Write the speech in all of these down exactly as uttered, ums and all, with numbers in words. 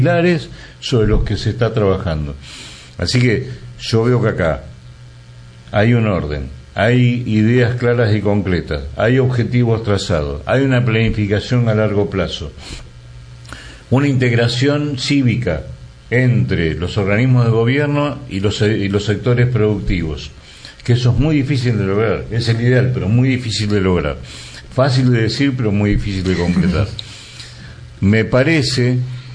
pilares sobre los que se está trabajando. Así que yo veo que acá hay un orden, hay ideas claras y concretas, hay objetivos trazados, hay una planificación a largo plazo, una integración cívica entre los organismos de gobierno y los, y los sectores productivos, que eso es muy difícil de lograr, es el ideal, pero muy difícil de lograr, fácil de decir, pero muy difícil de concretar. Me parece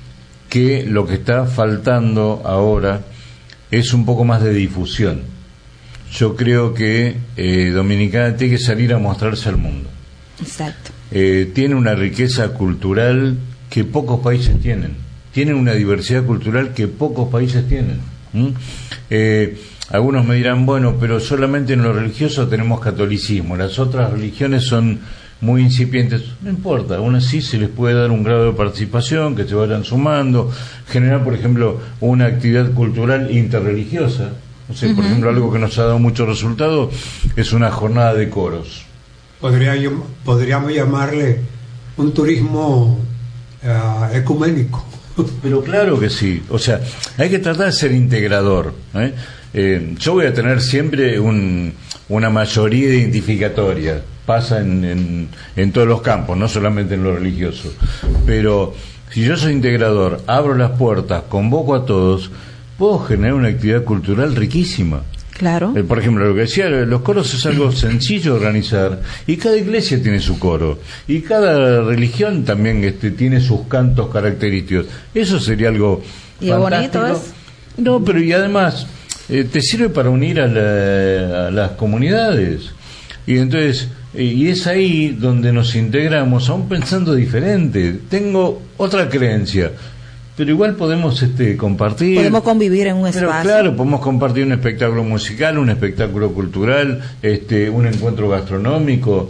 que lo que está faltando ahora es un poco más de difusión. Yo creo que eh, Dominicana tiene que salir a mostrarse al mundo. Exacto. Eh, tiene una riqueza cultural que pocos países tienen. Tiene una diversidad cultural que pocos países tienen. ¿Mm? Eh, algunos me dirán, bueno, pero solamente en lo religioso tenemos catolicismo, las otras religiones son muy incipientes. No importa, aún así se les puede dar un grado de participación, que se vayan sumando, generar, por ejemplo, una actividad cultural interreligiosa. No sé, uh-huh. Por ejemplo, algo que nos ha dado mucho resultado es una jornada de coros. Podría, podríamos llamarle un turismo uh, ecuménico. Pero claro que sí, o sea, hay que tratar de ser integrador, ¿eh? Eh, yo voy a tener siempre un, una mayoría identificatoria, pasa en, en, en todos los campos, no solamente en lo religioso, pero si yo soy integrador, abro las puertas, convoco a todos, puedo generar una actividad cultural riquísima. Claro. Eh, por ejemplo, lo que decía, los coros es algo sencillo de organizar, y cada iglesia tiene su coro, y cada religión también este, tiene sus cantos característicos. Eso sería algo y fantástico. Bonito es. No, pero y además eh, te sirve para unir a, la, a las comunidades, y entonces eh, y es ahí donde nos integramos, aún pensando diferente. Tengo otra creencia, pero igual podemos este, compartir. Podemos convivir en un pero espacio. Claro, podemos compartir un espectáculo musical, un espectáculo cultural, este, un encuentro gastronómico,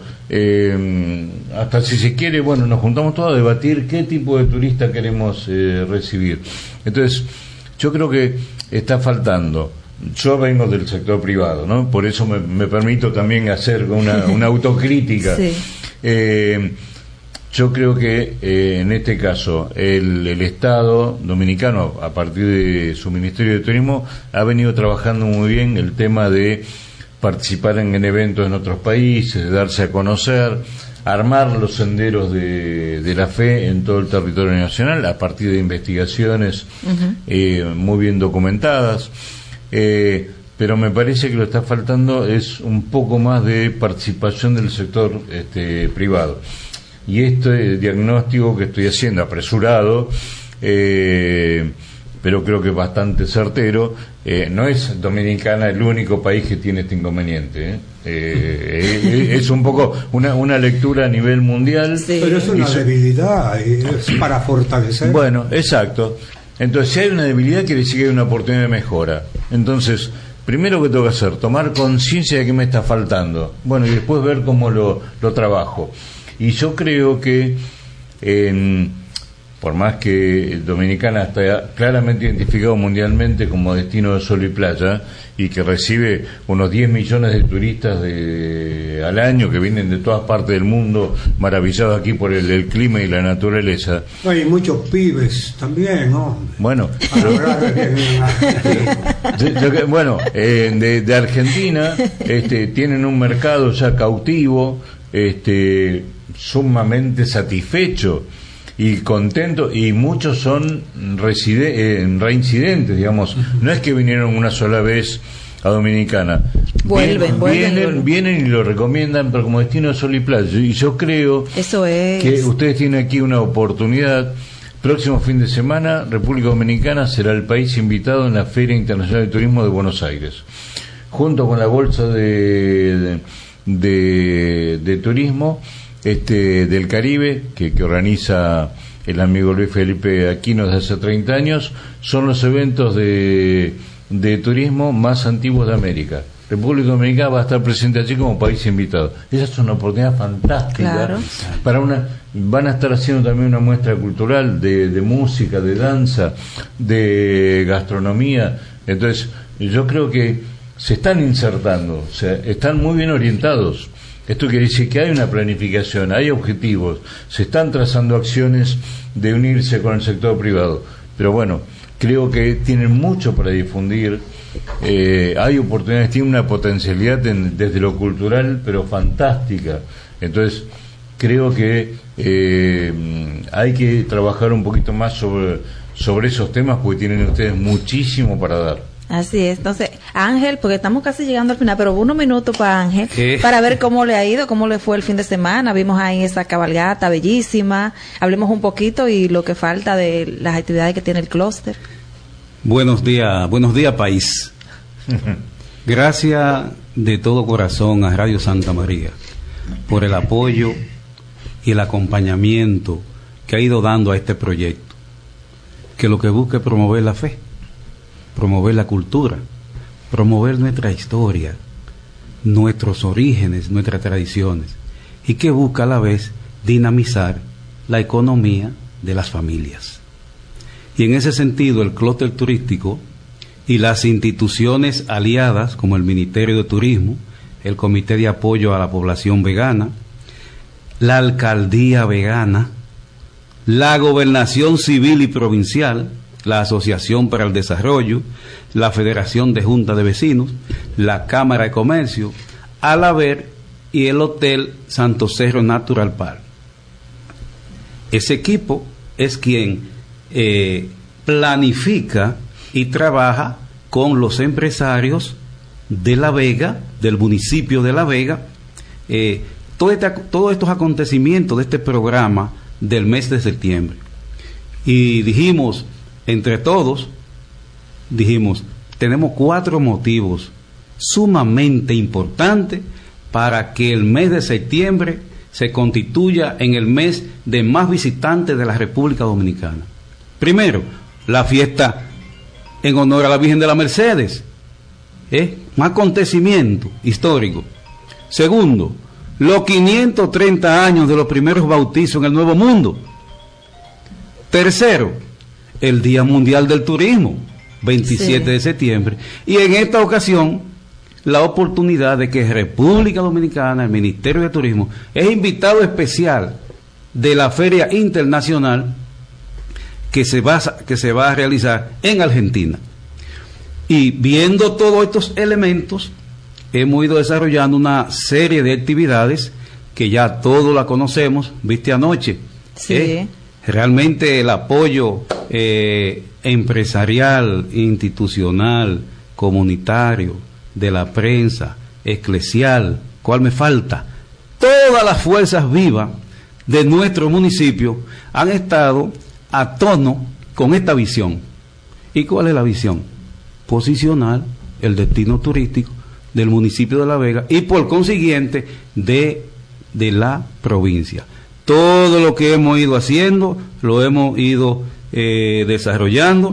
eh, hasta si se quiere, bueno, nos juntamos todos a debatir qué tipo de turista queremos eh, recibir. Entonces, yo creo que está faltando. Yo vengo del sector privado, ¿no? Por eso me, me permito también hacer una, una autocrítica. Sí. Eh, Yo creo que eh, en este caso el, el Estado dominicano, a partir de su Ministerio de Turismo, ha venido trabajando muy bien el tema de participar en, en eventos en otros países, de darse a conocer, armar los senderos de, de la fe en todo el territorio nacional a partir de investigaciones uh-huh. eh, muy bien documentadas. Eh, pero me parece que lo que está faltando es un poco más de participación del sector este, privado. Y este diagnóstico que estoy haciendo, apresurado, eh, pero creo que bastante certero, eh, no es Dominicana el único país que tiene este inconveniente. ¿eh? Eh, es un poco una, una lectura a nivel mundial. Sí. Pero es una so- debilidad, es para fortalecer. Bueno, exacto. Entonces, si hay una debilidad, quiere decir que hay una oportunidad de mejora. Entonces, primero que tengo que hacer, tomar conciencia de qué me está faltando. Bueno, y después ver cómo lo, lo trabajo. Y yo creo que, eh, por más que Dominicana está claramente identificado mundialmente como destino de sol y playa, y que recibe unos diez millones de turistas de, al año que vienen de todas partes del mundo, maravillados aquí por el, el clima y la naturaleza. Hay muchos pibes también, ¿no? Bueno, pero, yo, yo, bueno eh, de, de Argentina este, tienen un mercado ya cautivo, este sumamente satisfecho y contento, y muchos son reside- eh, reincidentes, digamos. No es que vinieron una sola vez a Dominicana, vuelven, vienen, vuelven, vienen, vienen y lo recomiendan, pero como destino de sol y playa. Y yo creo Eso es. que ustedes tienen aquí una oportunidad. Próximo fin de semana, República Dominicana será el país invitado en la Feria Internacional de Turismo de Buenos Aires, junto con la Bolsa de, de, de, de Turismo este del Caribe, que, que organiza el amigo Luis Felipe Aquino desde hace treinta años. Son los eventos de, de turismo más antiguos de América. República Dominicana va a estar presente allí como país invitado. Esa es una oportunidad fantástica. Claro. Para una, van a estar haciendo también una muestra cultural de, de música, de danza, de gastronomía. Entonces, yo creo que se están insertando, o sea, están muy bien orientados. Esto quiere decir que hay una planificación, hay objetivos, se están trazando acciones de unirse con el sector privado. pero bueno, creo que tienen mucho para difundir, eh, hay oportunidades, tiene una potencialidad en, desde lo cultural, pero fantástica. Entonces, creo que eh, hay que trabajar un poquito más sobre, sobre esos temas, porque tienen ustedes muchísimo para dar. Así es. Entonces, Ángel, porque estamos casi llegando al final, pero unos minutos para Ángel, ¿Qué? para ver cómo le ha ido, cómo le fue el fin de semana. Vimos ahí esa cabalgata bellísima. Hablemos un poquito y lo que falta de las actividades que tiene el clúster. Buenos días, buenos días, país. Gracias de todo corazón a Radio Santa María por el apoyo y el acompañamiento que ha ido dando a este proyecto, que lo que busca es promover la fe, promover la cultura, promover nuestra historia, nuestros orígenes, nuestras tradiciones, y que busca a la vez dinamizar la economía de las familias. Y en ese sentido, el clúster turístico y las instituciones aliadas, como el Ministerio de Turismo, el Comité de Apoyo a la Población Vegana, la Alcaldía Vegana, la Gobernación Civil y Provincial, la Asociación para el Desarrollo, la Federación de Juntas de Vecinos, la Cámara de Comercio, Alaber y el Hotel Santo Cerro Natural Park. Ese equipo es quien eh, planifica y trabaja con los empresarios de La Vega, del municipio de La Vega, eh, todo este, todos estos acontecimientos de este programa del mes de septiembre. Y dijimos, entre todos, dijimos, tenemos cuatro motivos sumamente importantes para que el mes de septiembre se constituya en el mes de más visitantes de la República Dominicana. Primero, la fiesta en honor a la Virgen de la Mercedes, ¿eh? Un acontecimiento histórico. Segundo, los quinientos treinta años de los primeros bautizos en el Nuevo Mundo. Tercero, el Día Mundial del Turismo, veintisiete sí. de septiembre. Y en esta ocasión, la oportunidad de que República Dominicana, el Ministerio de Turismo, es invitado especial de la Feria Internacional que se va, que se va a realizar en Argentina. Y viendo todos estos elementos, hemos ido desarrollando una serie de actividades que ya todos la conocemos, viste anoche. Sí. ¿eh? Realmente el apoyo eh, empresarial, institucional, comunitario, de la prensa, eclesial, ¿cuál me falta? Todas las fuerzas vivas de nuestro municipio han estado a tono con esta visión. ¿Y cuál es la visión? Posicionar el destino turístico del municipio de La Vega y por consiguiente de, de la provincia. Todo lo que hemos ido haciendo, lo hemos ido eh, desarrollando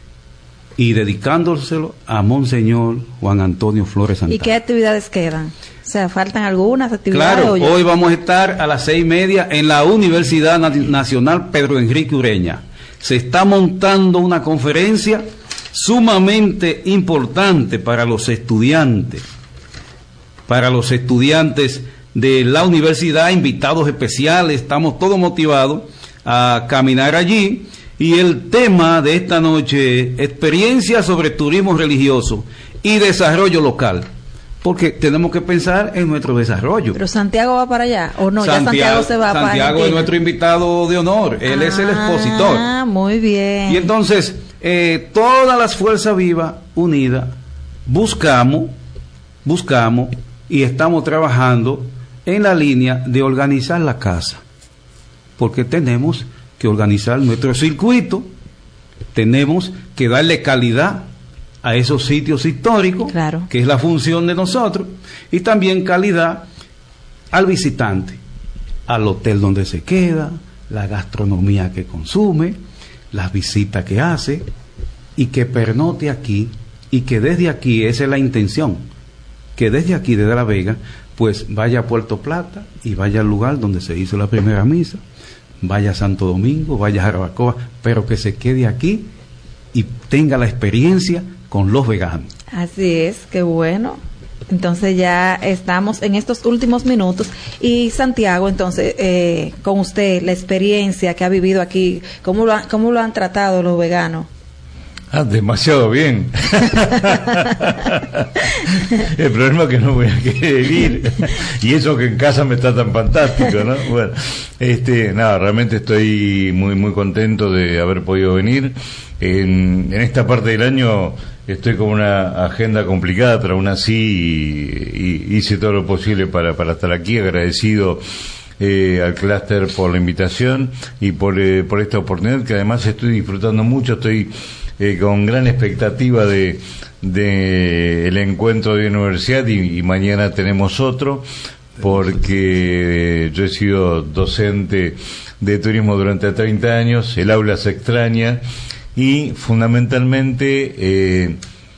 y dedicándoselo a Monseñor Juan Antonio Flores Santana. ¿Y qué actividades quedan? O sea, ¿faltan algunas actividades? Claro, o hoy vamos a estar a las seis y media en la Universidad Nacional Pedro Enrique Ureña. Se está montando una conferencia sumamente importante para los estudiantes, para los estudiantes de la universidad, invitados especiales, estamos todos motivados a caminar allí. Y el tema de esta noche, experiencia sobre turismo religioso y desarrollo local, porque tenemos que pensar en nuestro desarrollo. ¿Pero Santiago va para allá o no? Santiago, ya Santiago se va para Santiago es nuestro invitado de honor, él ah, es el expositor. Ah, muy bien. Y entonces, eh, todas las fuerzas vivas unidas buscamos, buscamos y estamos trabajando en la línea de organizar la casa, porque tenemos que organizar nuestro circuito, tenemos que darle calidad a esos sitios históricos, claro, que es la función de nosotros, y también calidad al visitante, al hotel donde se queda, la gastronomía que consume, las visitas que hace, y que pernote aquí, y que desde aquí, esa es la intención, que desde aquí, desde La Vega, pues vaya a Puerto Plata y vaya al lugar donde se hizo la primera misa, vaya a Santo Domingo, vaya a Jarabacoa, pero que se quede aquí y tenga la experiencia con los veganos. Así es, qué bueno. Entonces ya estamos en estos últimos minutos. Y Santiago, entonces, eh, con usted, la experiencia que ha vivido aquí, ¿cómo lo, ha, cómo lo han tratado los veganos? Ah, demasiado bien. El problema es que no voy a querer ir. Y eso que en casa me está tan fantástico, ¿no? Bueno, este, nada, realmente estoy muy, muy contento de haber podido venir. En, en esta parte del año estoy con una agenda complicada, pero aún así y, y hice todo lo posible para, para estar aquí, agradecido eh, al clúster por la invitación y por, eh, por esta oportunidad, que además estoy disfrutando mucho, estoy eh, con gran expectativa de, de el encuentro de la universidad y, y mañana tenemos otro, porque eh, yo he sido docente de turismo durante treinta años, el aula se extraña. Y fundamentalmente eh,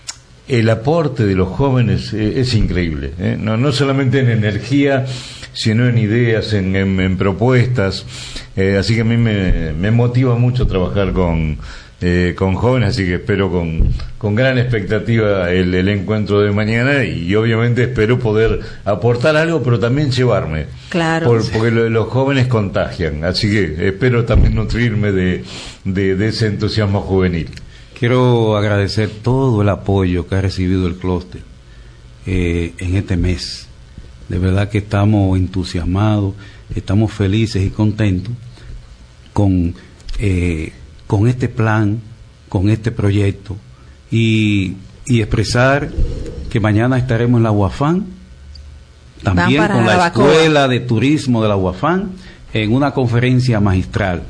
el aporte de los jóvenes eh, es increíble, ¿eh? no, no solamente en energía, sino en ideas, en, en, en propuestas. Eh, así que a mí me, me motiva mucho trabajar con, eh, con jóvenes, así que espero con, con gran expectativa el, el encuentro de mañana y obviamente espero poder aportar algo, pero también llevarme. Claro. Por, porque lo, los jóvenes contagian, así que espero también nutrirme de, de, de ese entusiasmo juvenil. Quiero agradecer todo el apoyo que ha recibido el clúster eh, en este mes. De verdad que estamos entusiasmados, estamos felices y contentos con, eh, con este plan, con este proyecto y, y expresar que mañana estaremos en la UAFAN, también con la Escuela de Turismo de la UAFAN, en una conferencia magistral.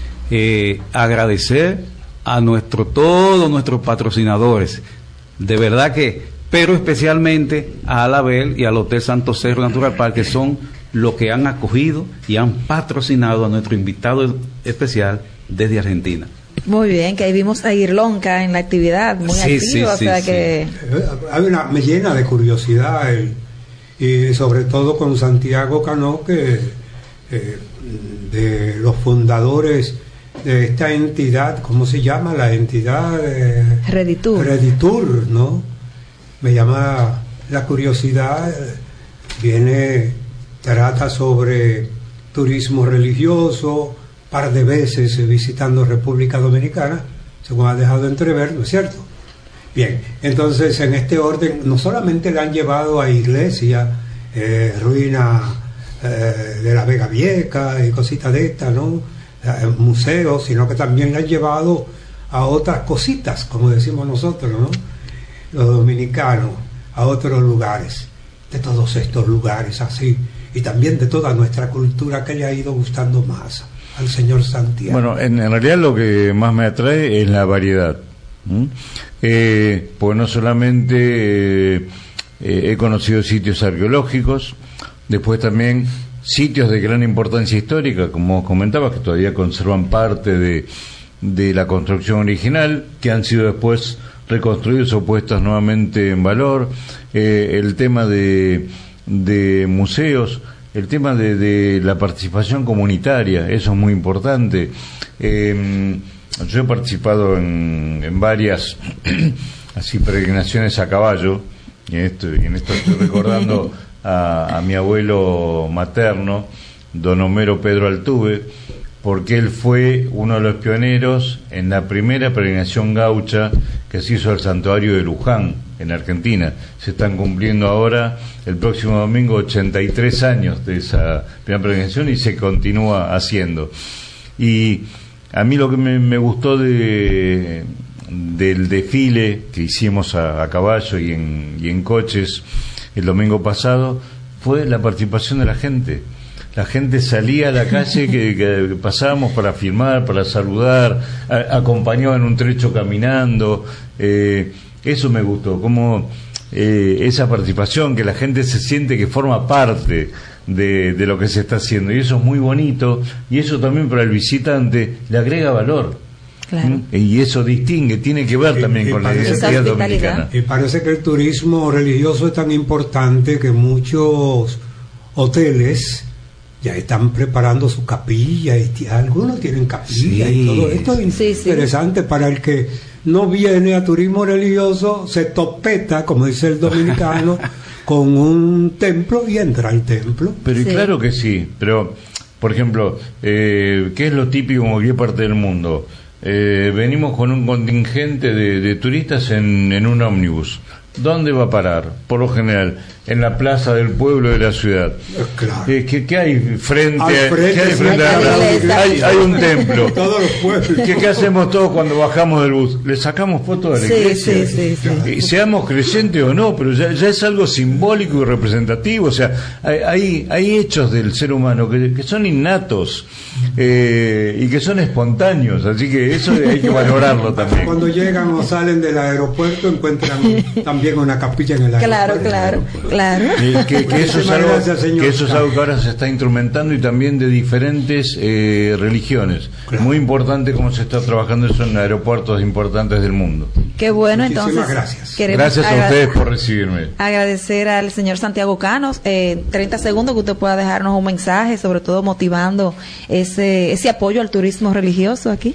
Eh, agradecer a nuestro, todos nuestros patrocinadores, de verdad que, pero especialmente a Alabel y al Hotel Santo Cerro Natural Park, que son los que han acogido y han patrocinado a nuestro invitado especial desde Argentina. Muy bien, que ahí vimos a Irlonca en la actividad, muy sí, activo, sí, o sea sí, que... Sí. Hay una, me llena de curiosidad el, y sobre todo con Santiago Cano, que eh, de los fundadores de esta entidad, ¿cómo se llama? La entidad eh, Reditur. Reditur, ¿no? Me llama la curiosidad, viene, trata sobre turismo religioso, par de veces visitando República Dominicana, según ha dejado entrever, ¿no es cierto? Bien, entonces en este orden no solamente le han llevado a iglesias, eh, ruinas eh, de la Vega Vieja y cositas de estas, ¿no? Eh, museos, sino que también le han llevado a otras cositas, como decimos nosotros, ¿no? Los dominicanos, a otros lugares, de todos estos lugares así, y también de toda nuestra cultura que le ha ido gustando más al señor Santiago. Bueno, en, en realidad lo que más me atrae es la variedad. ¿Mm? Eh, pues no solamente eh, eh, he conocido sitios arqueológicos, después también sitios de gran importancia histórica, como comentaba, que todavía conservan parte de, de la construcción original, que han sido después reconstruidos o puestos nuevamente en valor, eh, el tema de, de museos, el tema de, de la participación comunitaria, eso es muy importante. Eh, yo he participado en, en varias así peregrinaciones a caballo, y en esto, y en esto estoy recordando a, a mi abuelo materno, don Homero Pedro Altuve, porque él fue uno de los pioneros en la primera peregrinación gaucha que se hizo al santuario de Luján, en Argentina. Se están cumpliendo ahora, el próximo domingo, ochenta y tres años de esa primera peregrinación y se continúa haciendo. Y a mí lo que me, me gustó de, del desfile que hicimos a, a caballo y en, y en coches el domingo pasado fue la participación de la gente. La gente salía a la calle que, que pasábamos para filmar, para saludar, a, acompañaban un trecho caminando. Eh, eso me gustó, como eh, esa participación, que la gente se siente que forma parte de, de lo que se está haciendo, y eso es muy bonito, y eso también para el visitante le agrega valor. Claro. ¿Mm? Y eso distingue, tiene que ver también y, con y la identidad dominicana. Y parece que el turismo religioso es tan importante que muchos hoteles ya están preparando su capilla, y t- algunos tienen capilla, sí, y todo esto es sí, interesante, sí. Para el que no viene a turismo religioso, se topeta, como dice el dominicano, con un templo y entra al templo. Pero y Sí. claro que sí, pero por ejemplo, eh, ¿qué es lo típico en cualquier parte del mundo? Eh, venimos con un contingente de, de turistas en, en un ómnibus. ¿Dónde va a parar? Por lo general, en la plaza del pueblo de la ciudad. Eh, claro. Eh, ¿qué, qué hay frente, Al a- frente ¿qué hay sí, frente a hay la- la iglesia. hay, hay un templo. Todos los pueblos. ¿Qué, qué hacemos todos cuando bajamos del bus? ¿Le sacamos fotos de la Sí, iglesia? sí, sí, sí. Y seamos creyentes o no, pero ya, ya es algo simbólico y representativo. O sea, hay, hay, hay hechos del ser humano que, que son innatos eh, y que son espontáneos. Así que eso hay que valorarlo también. Cuando llegan o salen del aeropuerto encuentran también una capilla en el Claro, aeropuerto. claro, claro. Eh, que, que eso es Muchísimas algo, gracias, señor. que eso es algo que ahora se está instrumentando y también de diferentes eh, religiones. Claro. Muy importante cómo se está trabajando eso en aeropuertos importantes del mundo. Qué bueno, Muchísimas entonces. gracias. queremos Gracias a agra- ustedes por recibirme. Agradecer al señor Santiago Canos, eh, treinta segundos que usted pueda dejarnos un mensaje, sobre todo motivando ese, ese apoyo al turismo religioso aquí.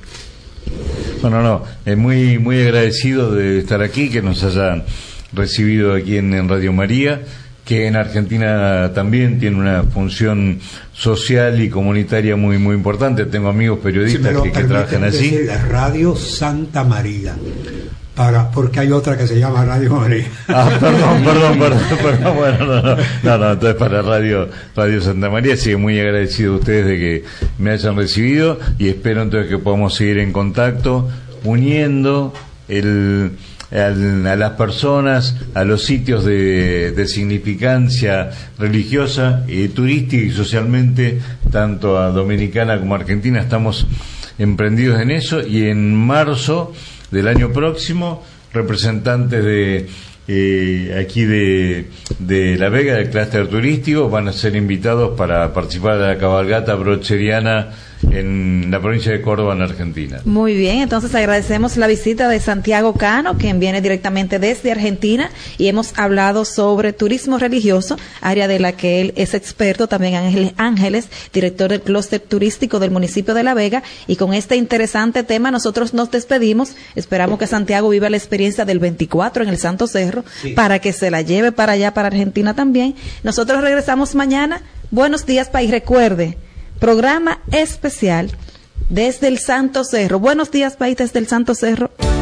Bueno, no, eh, muy, muy agradecido de estar aquí, que nos hayan recibido aquí en, en Radio María, que en Argentina también tiene una función social y comunitaria muy, muy importante. Tengo amigos Si me periodistas lo que, que permiten trabajan así. decirle, Radio Santa María. Para, porque hay otra que se llama Radio María. Ah, perdón, perdón, perdón, perdón, bueno, no, no, no, no, entonces para Radio, Radio Santa María, sí, muy agradecido a ustedes de que me hayan recibido y espero entonces que podamos seguir en contacto, uniendo el, al- a las personas, a los sitios de, de significancia religiosa, y turística y socialmente, tanto a Dominicana como a Argentina. Estamos emprendidos en eso y en marzo del año próximo, representantes de eh, aquí de, de La Vega, del clúster turístico, van a ser invitados para participar de la cabalgata brocheriana en la provincia de Córdoba, en Argentina. Muy bien, entonces agradecemos la visita de Santiago Cano, quien viene directamente desde Argentina, y hemos hablado sobre turismo religioso, área de la que él es experto, también Ángeles Ángeles, director del clúster turístico del municipio de La Vega, y con este interesante tema nosotros nos despedimos. Esperamos que Santiago viva la experiencia del veinticuatro en el Santo Cerro, sí, para que se la lleve para allá, para Argentina también. Nosotros regresamos mañana. Buenos días, país. Recuerde, programa especial desde el Santo Cerro. Buenos días, país, desde el Santo Cerro.